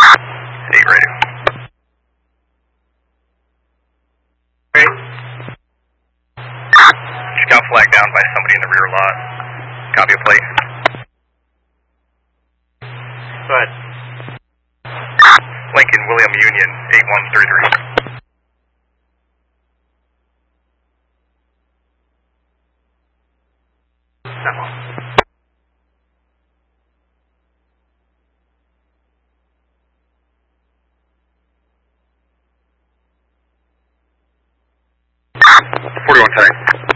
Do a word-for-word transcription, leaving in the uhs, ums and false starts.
eight radio. Great. Just got flagged down by somebody in the rear lot. Copy a plate. Go ahead. Lincoln William Union, eight one three three. forty-one ten.